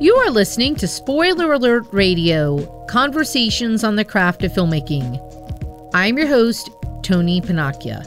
You are listening to Spoiler Alert Radio, Conversations on the Craft of Filmmaking. I'm your host, Tony Panacchia.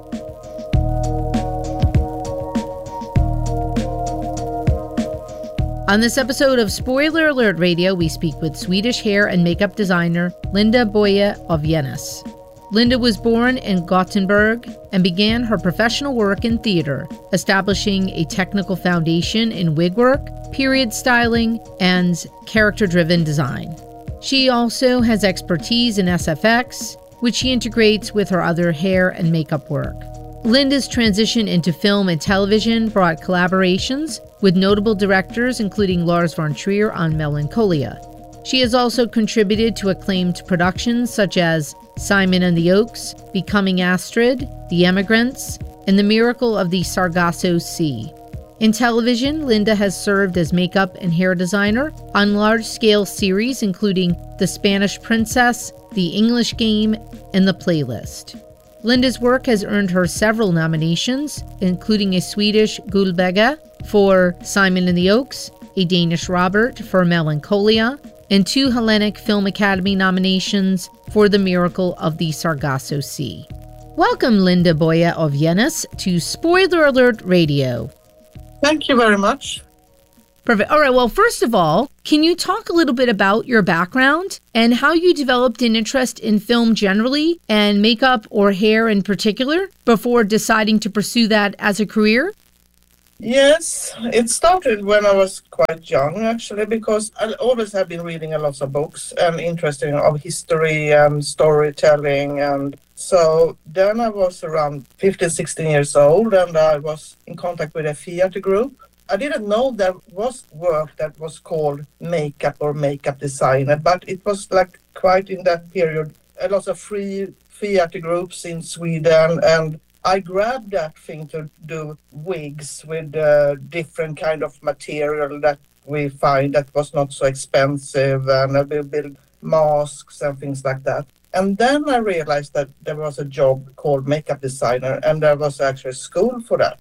On this episode of Spoiler Alert Radio, we speak with Swedish hair and makeup designer Linda Boye of Jenäs. Linda was born in Gothenburg and began her professional work in theater, establishing a technical foundation in wig work, period styling, and character-driven design. She also has expertise in SFX, which she integrates with her other hair and makeup work. Linda's transition into film and television brought collaborations with notable directors including Lars von Trier on Melancholia. She has also contributed to acclaimed productions such as Simon and the Oaks, Becoming Astrid, The Emigrants, and The Miracle of the Sargasso Sea. In television, Linda has served as makeup and hair designer on large-scale series including The Spanish Princess, The English Game, and The Playlist. Linda's work has earned her several nominations, including a Swedish Guldbagge for Simon and the Oaks, a Danish Robert for Melancholia, and 2 Hellenic Film Academy nominations for The Miracle of the Sargasso Sea. Welcome, Linda Boye of Jenäs, to Spoiler Alert Radio. Thank you very much. Perfect. All right. Well, first of all, can you talk a little bit about your background and how you developed an interest in film generally and makeup or hair in particular before deciding to pursue that as a career? Yes, it started when I was quite young, actually, because I always have been reading a lot of books and interested in history and storytelling. And so then I was around 15, 16 years old, and I was in contact with a theater group. I didn't know there was work that was called makeup or makeup designer, but it was like quite in that period, a lot of free theater groups in Sweden, and I grabbed that thing to do wigs with different kind of material that we find that was not so expensive, and I will build masks and things like that. And then I realized that there was a job called makeup designer, and there was actually a school for that.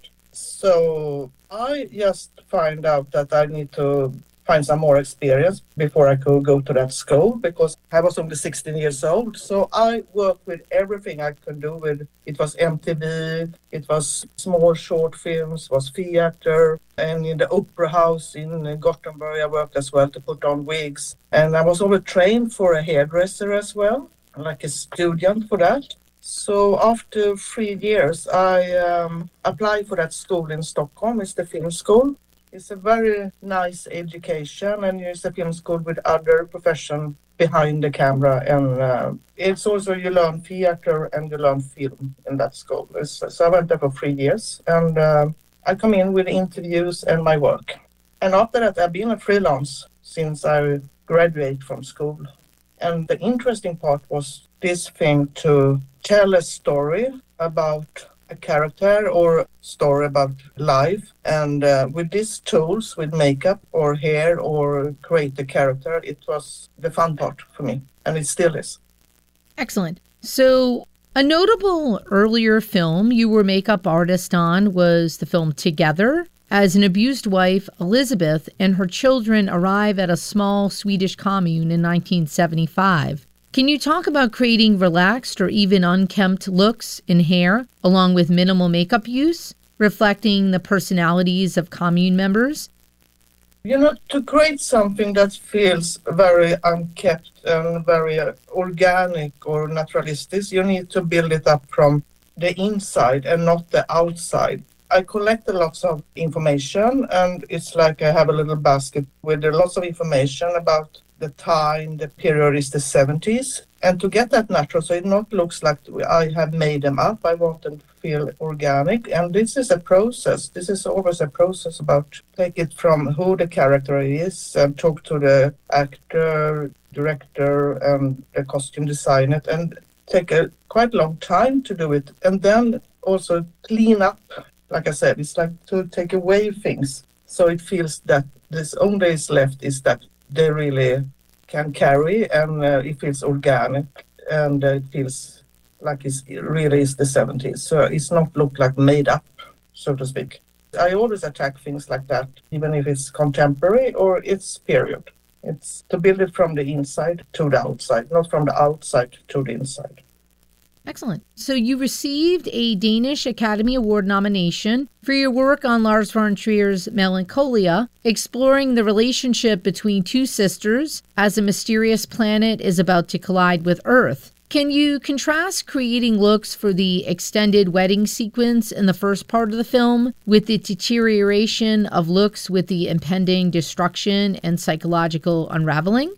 So I just find out that I need to find some more experience before I could go to that school, because I was only 16 years old. So I worked with everything I could do with. It was MTV, it was small short films, it was theater, and in the opera house in Gothenburg I worked as well to put on wigs. And I was always trained for a hairdresser as well, like a student for that. So after 3 years, I applied for that school in Stockholm. It's the film school. It's a very nice education, and it's a film school with other profession behind the camera. And it's also, you learn theater and you learn film in that school. So I went there for 3 years, and I come in with interviews and my work. And after that, I've been a freelance since I graduated from school. And the interesting part was this thing to tell a story about a character or story about life. And with these tools, with makeup or hair or create the character, it was the fun part for me. And it still is. Excellent. So a notable earlier film you were makeup artist on was the film Together. As an abused wife, Elizabeth and her children arrive at a small Swedish commune in 1975. Can you talk about creating relaxed or even unkempt looks in hair, along with minimal makeup use, reflecting the personalities of commune members? You know, to create something that feels very unkept and very organic or naturalistic, you need to build it up from the inside and not the outside. I collect lots of information, and it's like I have a little basket with lots of information about the time, the period is the 70s. And to get that natural, so it not looks like I have made them up, I want them to feel organic. And this is a process. This is always a process about take it from who the character is and talk to the actor, director, and the costume designer, and take a quite long time to do it. And then also clean up. Like I said, it's like to take away things. So it feels that this only is left is that they really can carry, and it feels organic, and it feels like it really is the 70s. So it's not look like made up, so to speak. I always attack things like that, even if it's contemporary or it's period. It's to build it from the inside to the outside, not from the outside to the inside. Excellent. So you received a Danish Academy Award nomination for your work on Lars von Trier's Melancholia, exploring the relationship between two sisters as a mysterious planet is about to collide with Earth. Can you contrast creating looks for the extended wedding sequence in the first part of the film with the deterioration of looks with the impending destruction and psychological unraveling?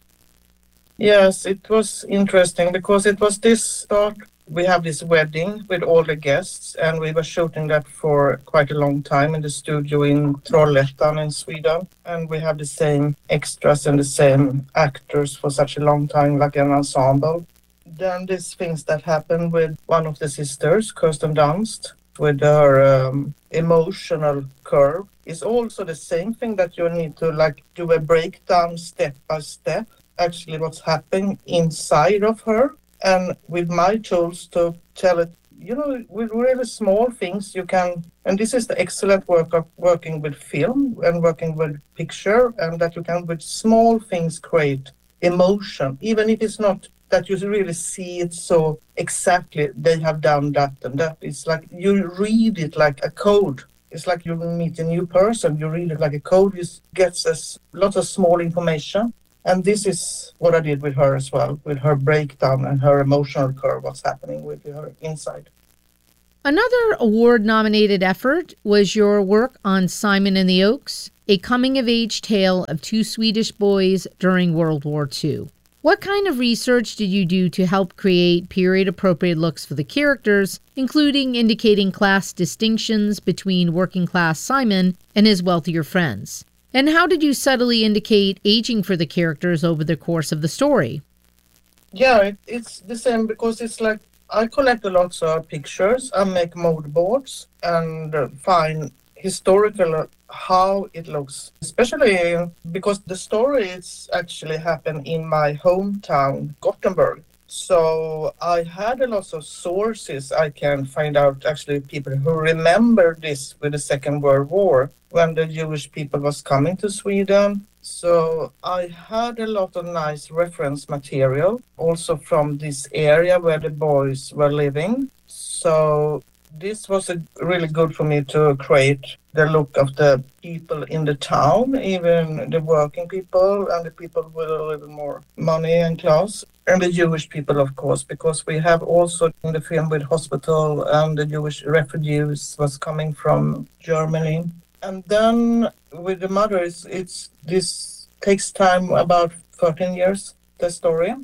Yes, it was interesting because it was this thought. We have this wedding with all the guests, and we were shooting that for quite a long time in the studio in Trollhättan in Sweden. And we have the same extras and the same actors for such a long time, like an ensemble. Then these things that happened with one of the sisters, Kirsten Dunst, with her emotional curve, is also the same thing that you need to do a breakdown step by step, actually what's happening inside of her. And with my tools to tell it, with really small things you can, and this is the excellent work of working with film and working with picture, and that you can with small things create emotion, even if it's not that you really see it so exactly, they have done that and that. It's like you read it like a code. It's like you meet a new person, you read it like a code, it gets us lots of small information. And this is what I did with her as well, with her breakdown and her emotional curve, what's happening with her inside. Another award-nominated effort was your work on Simon and the Oaks, a coming-of-age tale of two Swedish boys during World War II. What kind of research did you do to help create period-appropriate looks for the characters, including indicating class distinctions between working-class Simon and his wealthier friends? And how did you subtly indicate aging for the characters over the course of the story? Yeah, it's the same because it's like I collect lots of pictures. I make mood boards and find historical how it looks, especially because the story is actually happened in my hometown, Gothenburg. So I had a lot of sources I can find out actually people who remember this with the Second World War when the Jewish people was coming to Sweden. So I had a lot of nice reference material also from this area where the boys were living. So this was really good for me to create the look of the people in the town, even the working people and the people with a little more money and class. And the Jewish people, of course, because we have also in the film with hospital and the Jewish refugees was coming from Germany. And then with the mother, this takes time, about 13 years, the story.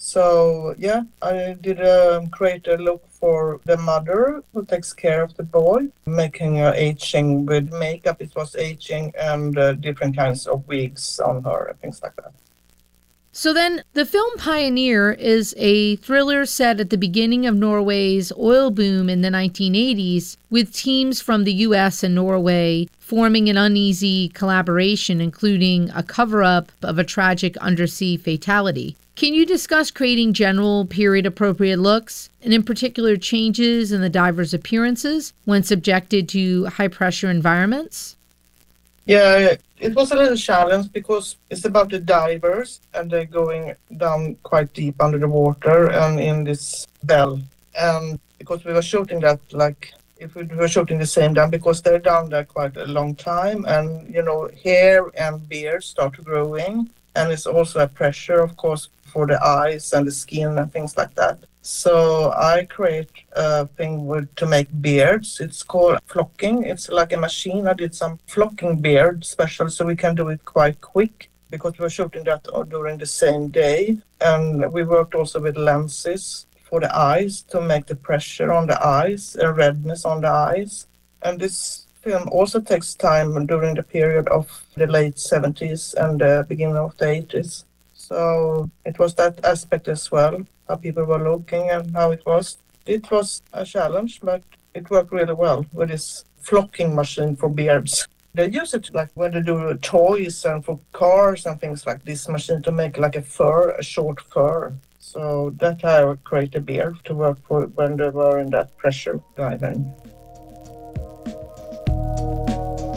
So yeah, I did create a look for the mother who takes care of the boy, making her aging with makeup. It was aging and different kinds of wigs on her and things like that. So then, the film Pioneer is a thriller set at the beginning of Norway's oil boom in the 1980s, with teams from the U.S. and Norway forming an uneasy collaboration, including a cover-up of a tragic undersea fatality. Can you discuss creating general period-appropriate looks, and in particular changes in the divers' appearances when subjected to high-pressure environments? Yeah, it was a little challenge because it's about the divers and they're going down quite deep under the water and in this bell. And because we were shooting that if we were shooting the same down, because they're down there quite a long time and, hair and beard start growing. And it's also a pressure, of course, for the eyes and the skin and things like that. So I create a thing to make beards. It's called flocking. It's like a machine. I did some flocking beard special so we can do it quite quick because we were shooting that during the same day. And we worked also with lenses for the eyes to make the pressure on the eyes, a redness on the eyes. And this film also takes time during the period of the late 70s and the beginning of the 80s. So it was that aspect as well, how people were looking and how it was. It was a challenge, but it worked really well with this flocking machine for beards. They use it like when they do toys and for cars and things like this machine to make like a short fur. So that I created a beard to work for when they were in that pressure diving.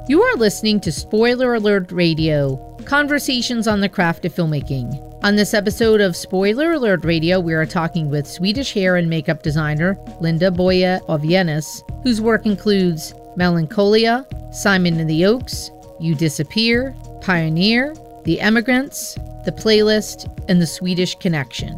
You are listening to Spoiler Alert Radio, conversations on the craft of filmmaking. On this episode of Spoiler Alert Radio, we are talking with Swedish hair and makeup designer Linda Boye of Jänes, whose work includes Melancholia, Simon and the Oaks, You Disappear, Pioneer, The Emigrants, The Playlist, and The Swedish Connection.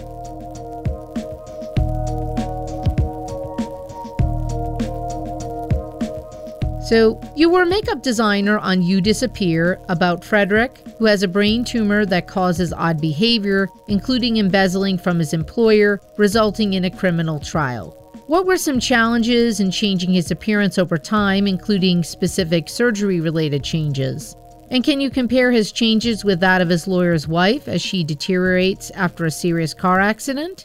So, you were a makeup designer on You Disappear, about Frederick, who has a brain tumor that causes odd behavior, including embezzling from his employer, resulting in a criminal trial. What were some challenges in changing his appearance over time, including specific surgery-related changes? And can you compare his changes with that of his lawyer's wife as she deteriorates after a serious car accident?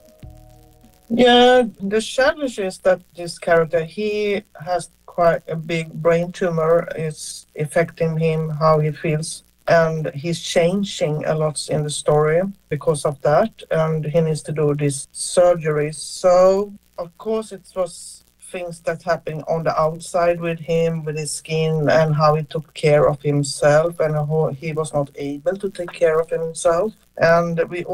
Yeah, the challenge is that this character, he has quite a big brain tumor. It's affecting him, how he feels. And he's changing a lot in the story because of that. And he needs to do this surgery. So, of course, it was things that happened on the outside with him, with his skin, and how he took care of himself and how he was not able to take care of himself. And we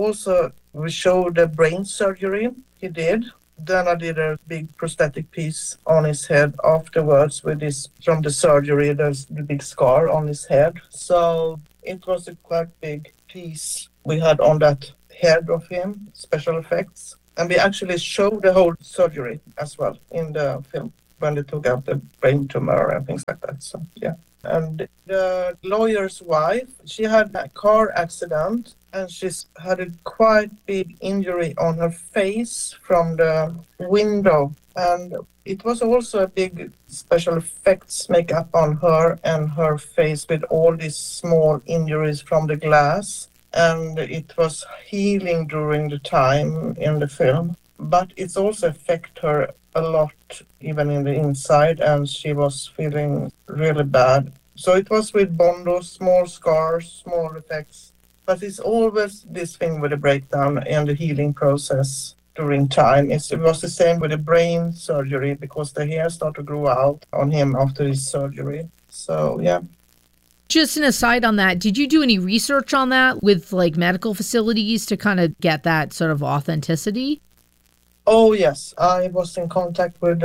showed the brain surgery he did. Then I did a big prosthetic piece on his head afterwards with this, from the surgery, there's the big scar on his head. So it was a quite big piece we had on that head of him, special effects. And we actually showed the whole surgery as well in the film when they took out the brain tumor and things like that. So, yeah. And the lawyer's wife, she had a car accident and she's had a quite big injury on her face from the window. And it was also a big special effects makeup on her and her face with all these small injuries from the glass. And it was healing during the time in the film. But it's also affected her a lot, even in the inside, and she was feeling really bad. So it was with Bondo, small scars, small effects. But it's always this thing with the breakdown and the healing process during time. It was the same with the brain surgery because the hair started to grow out on him after his surgery. So, yeah. Just an aside on that, did you do any research on that with like medical facilities to kind of get that sort of authenticity? Oh, yes. I was in contact with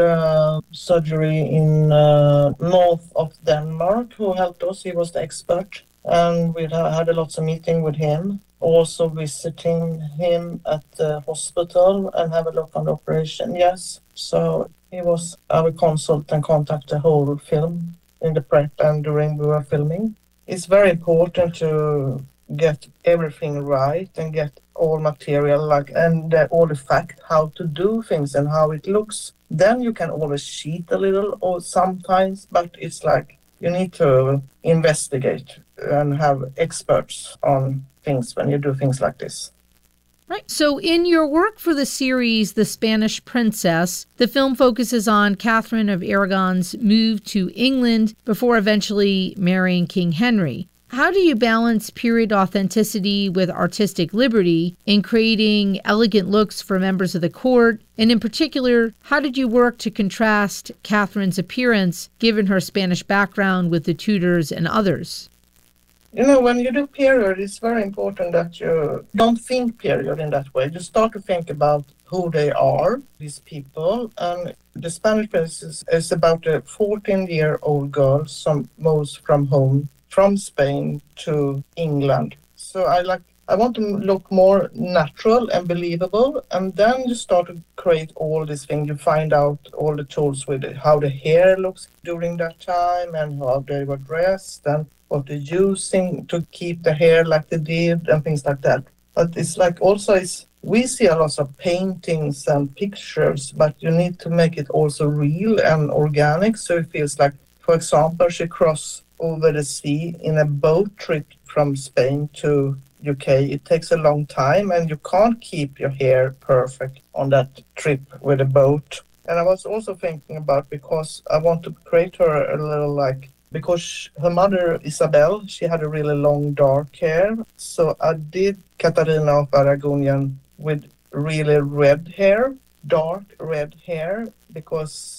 surgery in north of Denmark who helped us. He was the expert. And we had a lot of meeting with him. Also visiting him at the hospital and have a look on the operation. Yes. So he was our consultant contact the whole film in the prep and during we were filming. It's very important to get everything right and get all material and all the fact how to do things and how it looks. Then you can always cheat a little or sometimes, but it's like you need to investigate and have experts on things when you do things like this. Right. So in your work for the series The Spanish Princess, the film focuses on Catherine of Aragon's move to England before eventually marrying King Henry. How do you balance period authenticity with artistic liberty in creating elegant looks for members of the court? And in particular, how did you work to contrast Catherine's appearance, given her Spanish background, with the Tudors and others? You know, when you do period, it's very important that you don't think period in that way. You start to think about who they are, these people. And The Spanish Princess is about a 14-year-old girl, some moves from home, from Spain to England. So I want to look more natural and believable. And then you start to create all these things. You find out all the tools with how the hair looks during that time and how they were dressed and what they're using to keep the hair like they did and things like that. But it's like also we see a lot of paintings and pictures, but you need to make it also real and organic. So it feels like, for example, she crossed over the sea in a boat trip from Spain to UK. It takes a long time and you can't keep your hair perfect on that trip with a boat. And I was also thinking about, because I want to create her a little like, because her mother, Isabel, she had a really long dark hair. So I did Katarina of Aragon with really red hair, dark red hair, because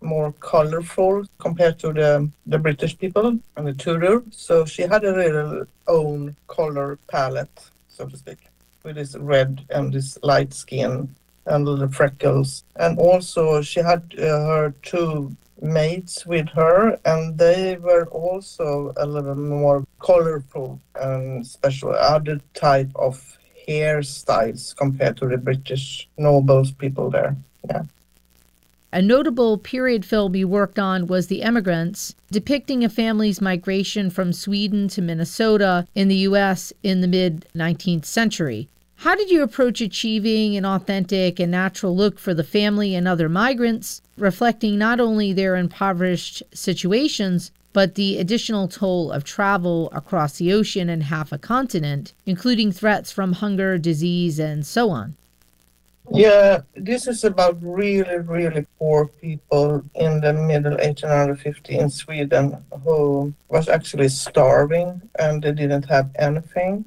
more colorful compared to the British people and the Tudor. So she had a real own color palette, so to speak, with this red and this light skin and little freckles. And also she had her two maids with her, and they were also a little more colorful and special, other type of hairstyles compared to the British nobles people there. Yeah. A notable period film you worked on was The Emigrants, depicting a family's migration from Sweden to Minnesota in the U.S. in the mid-19th century. How did you approach achieving an authentic and natural look for the family and other migrants, reflecting not only their impoverished situations, but the additional toll of travel across the ocean and half a continent, including threats from hunger, disease, and so on? Yeah, this is about really, really poor people in the middle 1850 in Sweden who was actually starving and they didn't have anything.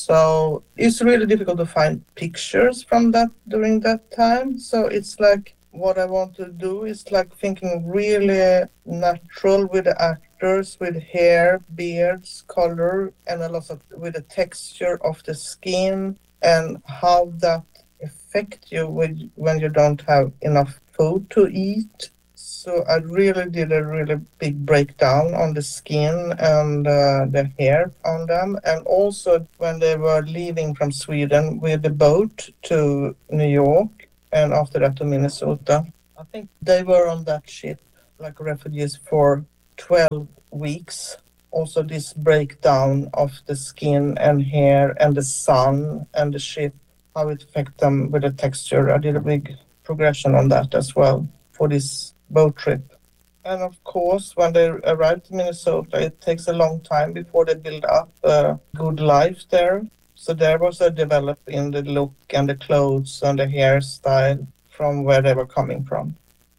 So it's really difficult to find pictures from that during that time. So it's like what I want to do is like thinking really natural with the actors, with hair, beards, color, and a lot of with the texture of the skin and how that affect you when you don't have enough food to eat. So I really did a really big breakdown on the skin and the hair on them. And also when they were leaving from Sweden with the boat to New York and after that to Minnesota. I think they were on that ship like refugees for 12 weeks. Also this breakdown of the skin and hair and the sun and the ship, how it affects them with the texture. I did a big progression on that as well for this boat trip. And of course, when they arrived in Minnesota, it takes a long time before they build up a good life there. So there was a develop in the look and the clothes and the hairstyle from where they were coming from.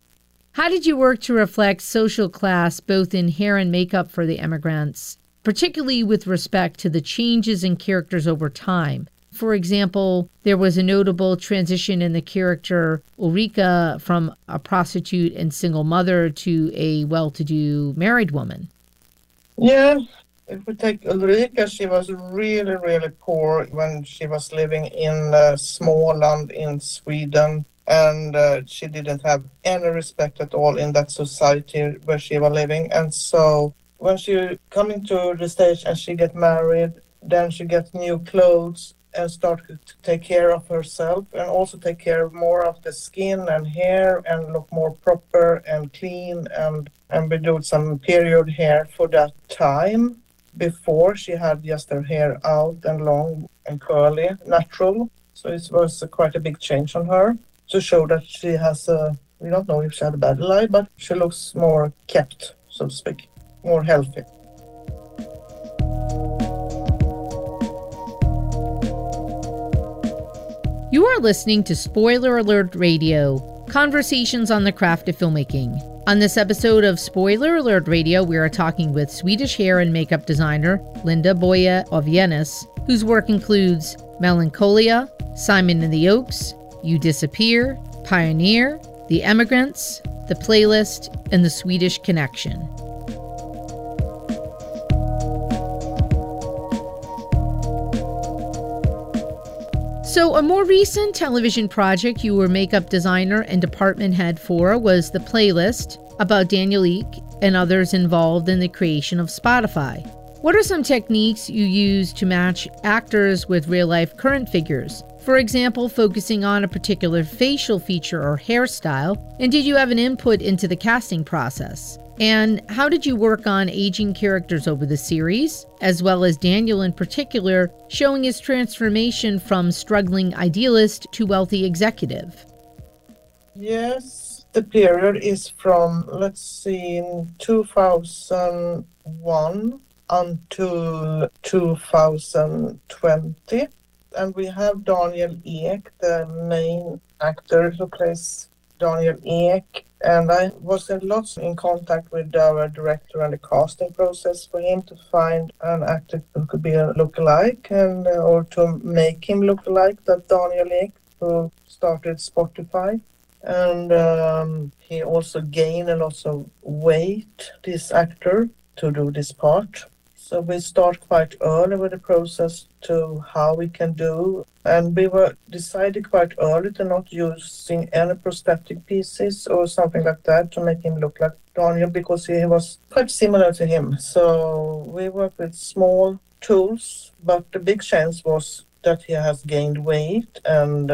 How did you work to reflect social class both in hair and makeup for the emigrants, particularly with respect to the changes in characters over time? For example, there was a notable transition in the character Ulrika from a prostitute and single mother to a well-to-do married woman. Yeah, if we take Ulrika, she was really, really poor when she was living in Småland in Sweden. And she didn't have any respect at all in that society where she was living. And so when she coming to the stage and she get married, then she gets new clothes and start to take care of herself and also take care more of the skin and hair and look more proper and clean. And we do some period hair for that time. Before she had just her hair out and long and curly, natural. So it was quite a big change on her to show that she has we don't know if she had a bad life, but she looks more kept, so to speak, more healthy. You are listening to Spoiler Alert Radio, conversations on the craft of filmmaking. On this episode of Spoiler Alert Radio, we are talking with Swedish hair and makeup designer Linda Boye of Jänes, whose work includes Melancholia, Simon and the Oaks, You Disappear, Pioneer, The Emigrants, The Playlist, and The Swedish Connection. So a more recent television project you were makeup designer and department head for was The Playlist, about Daniel Ek and others involved in the creation of Spotify. What are some techniques you use to match actors with real-life current figures? For example, focusing on a particular facial feature or hairstyle, and did you have an input into the casting process? And how did you work on aging characters over the series, as well as Daniel in particular, showing his transformation from struggling idealist to wealthy executive? Yes, the period is from, let's see, in 2001 until 2020. And we have Daniel Ek, the main actor who plays Daniel Ek. And I was a lot in contact with our director and the casting process for him to find an actor who could be a lookalike and or to make him look like that Daniel Ek who started Spotify. And he also gained a lot of weight, this actor, to do this part. So we start quite early with the process to how we can do. And we were decided quite early to not using any prosthetic pieces or something like that to make him look like Daniel, because he was quite similar to him. So we worked with small tools, but the big change was that he has gained weight and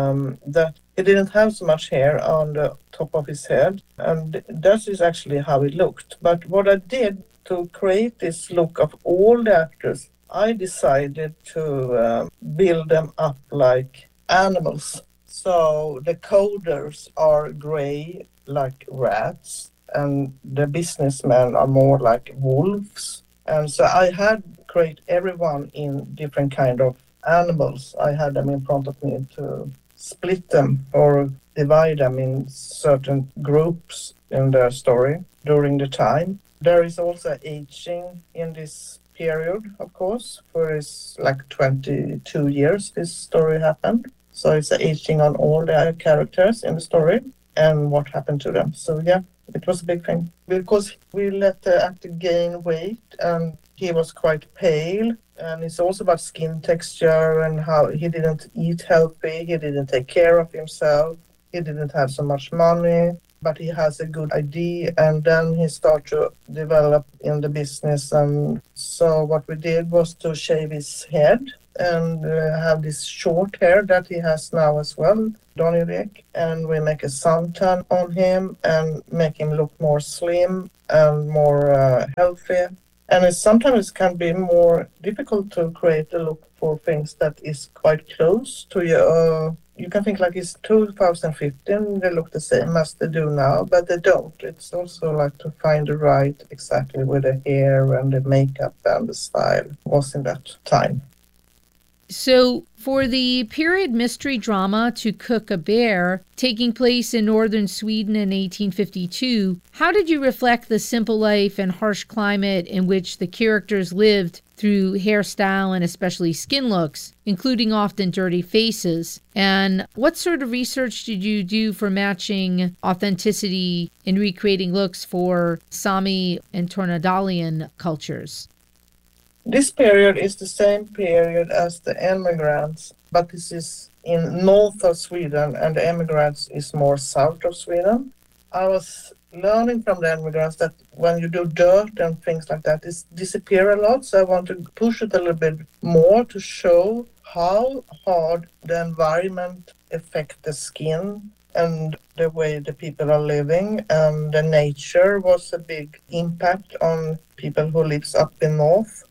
that he didn't have so much hair on the top of his head. And that is actually how it looked. But what I did to create this look of all the actors, I decided to build them up like animals. So the coders are gray like rats, and the businessmen are more like wolves. And so I had create everyone in different kind of animals. I had them in front of me to split them or divide them in certain groups in the story during the time. There is also aging in this period, of course, for it's like 22 years this story happened. So it's aging on all the characters in the story and what happened to them. So yeah, it was a big thing because we let the actor gain weight and he was quite pale. And it's also about skin texture and how he didn't eat healthy, he didn't take care of himself, he didn't have so much money. But he has a good idea, and then he started to develop in the business. And so what we did was to shave his head and have this short hair that he has now as well, Daniel Ek. And we make a suntan on him and make him look more slim and more healthy. And sometimes it can be more difficult to create a look for things that is quite close to your you can think like it's 2015, they look the same as they do now, but they don't. It's also like to find the right exactly with the hair and the makeup and the style was in that time. So for the period mystery drama To Cook a Bear, taking place in northern Sweden in 1852, how did you reflect the simple life and harsh climate in which the characters lived through hairstyle and especially skin looks, including often dirty faces? And what sort of research did you do for matching authenticity in recreating looks for Sami and Tornedalian cultures? This period is the same period as the immigrants, but this is in north of Sweden and the immigrants is more south of Sweden. I was learning from the immigrants that when you do dirt and things like that, it disappears a lot. So I want to push it a little bit more to show how hard the environment affects the skin and the way the people are living. And the nature was a big impact on people who lives up in north.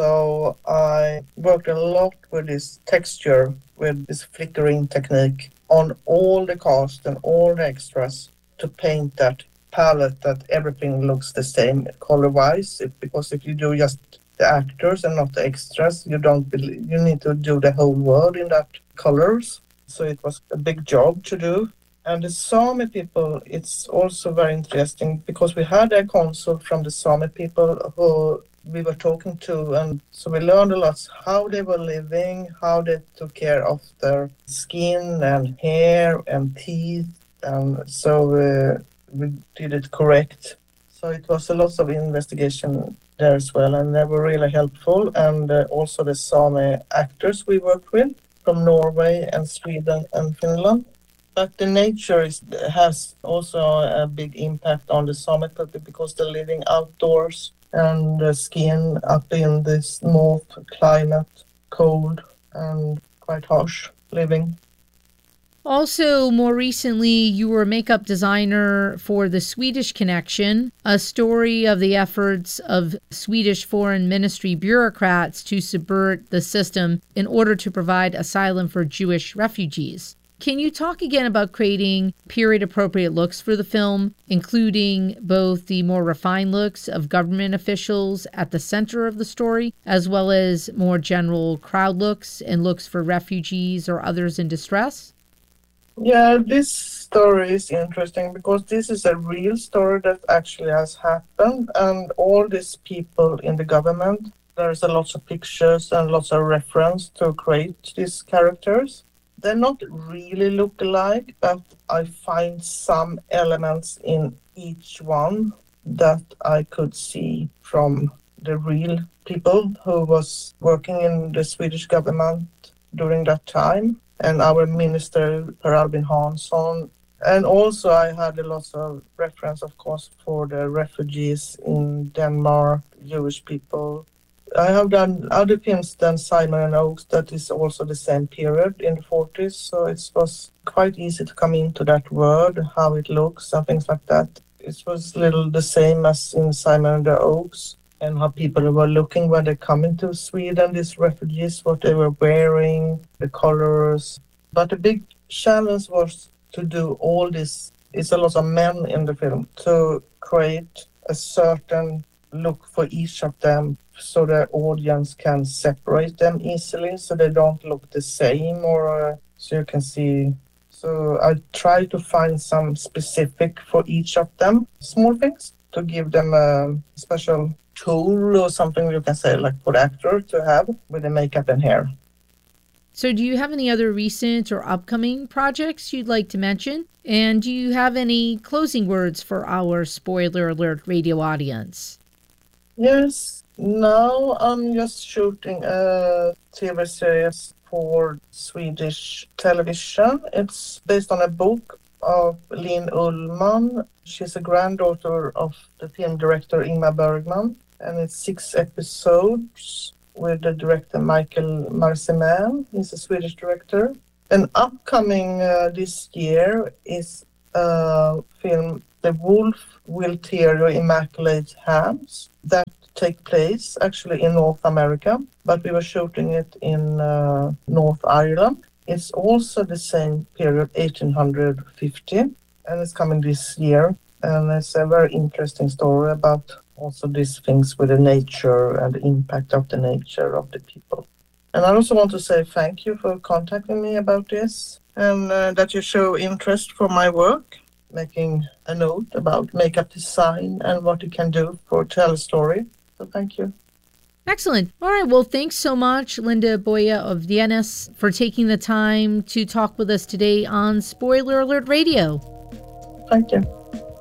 So I worked a lot with this texture, with this flickering technique on all the cast and all the extras to paint that palette that everything looks the same color-wise. Because if you do just the actors and not the extras, you need to do the whole world in that colors. So it was a big job to do. And the Sami people, it's also very interesting because we had a consul from the Sami people who we were talking to, and so we learned a lot how they were living, how they took care of their skin and hair and teeth, and so we did it correct. So it was a lot of investigation there as well, and they were really helpful. And also the Sami actors we worked with from Norway and Sweden and Finland. But the nature has also a big impact on the Sami people because they're living outdoors and the skin up in this north climate, cold and quite harsh living. Also, more recently, you were a makeup designer for The Swedish Connection, a story of the efforts of Swedish foreign ministry bureaucrats to subvert the system in order to provide asylum for Jewish refugees. Can you talk again about creating period-appropriate looks for the film, including both the more refined looks of government officials at the center of the story, as well as more general crowd looks and looks for refugees or others in distress? Yeah, this story is interesting because this is a real story that actually has happened, and all these people in the government, there's a lot of pictures and lots of reference to create these characters. They're not really look-alike, but I find some elements in each one that I could see from the real people who was working in the Swedish government during that time, and our minister Per Albin Hansson. And also I had a lot of reference, of course, for the refugees in Denmark, Jewish people. I have done other films than Simon and Oaks that is also the same period in the 40s, so it was quite easy to come into that world, how it looks and things like that. It was a little the same as in Simon and the Oaks, and how people were looking when they come into Sweden, these refugees, what they were wearing, the colors. But the big challenge was to do all this. It's a lot of men in the film, to create a certain look for each of them so the audience can separate them easily so they don't look the same, or so you can see. So I try to find some specific for each of them, small things, to give them a special tool or something you can say, like for the actor to have with the makeup and hair. So do you have any other recent or upcoming projects you'd like to mention? And do you have any closing words for our Spoiler Alert radio audience? Yes, now I'm just shooting a TV series for Swedish television. It's based on a book of Linn Ullman. She's a granddaughter of the film director Ingmar Bergman, and it's 6 episodes with the director Michael Marciman. He's a Swedish director. And upcoming this year is a film, The Wolf Will Tear Your Immaculate Hands, that take place actually in North America, but we were shooting it in North Ireland. It's also the same period, 1850, and it's coming this year. And it's a very interesting story about also these things with the nature and the impact of the nature of the people. And I also want to say thank you for contacting me about this, and that you show interest for my work, making a note about makeup design and what you can do for tell a story. So thank you. Excellent. All right. Well, thanks so much, Linda Boye of Viennes, for taking the time to talk with us today on Spoiler Alert Radio. Thank you.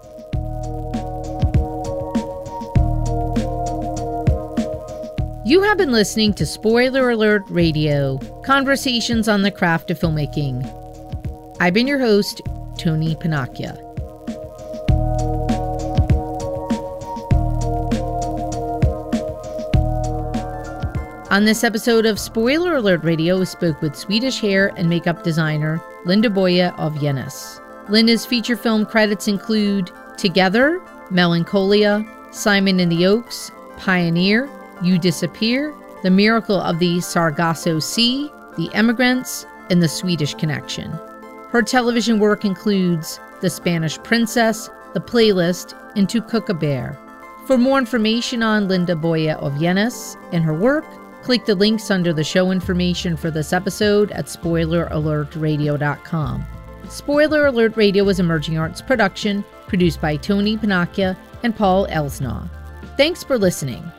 You have been listening to Spoiler Alert Radio, conversations on the craft of filmmaking. I've been your host, Tony Panacchia. On this episode of Spoiler Alert Radio, we spoke with Swedish hair and makeup designer Linda Boye of Viennes. Linda's feature film credits include Together, Melancholia, Simon and the Oaks, Pioneer, You Disappear, The Miracle of the Sargasso Sea, The Emigrants, and The Swedish Connection. Her television work includes The Spanish Princess, The Playlist, and To Cook a Bear. For more information on Linda Boye of Viennes and her work, click the links under the show information for this episode at SpoilerAlertRadio.com. Spoiler Alert Radio is Emerging Arts production, produced by Tony Panacchia and Paul Elsnaw. Thanks for listening.